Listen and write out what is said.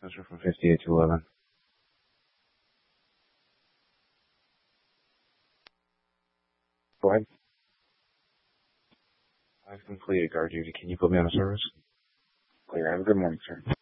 Central from 58 to 11. Go ahead. I've completed guard duty. Can you put me on a service? Clear. Have a good morning, sir.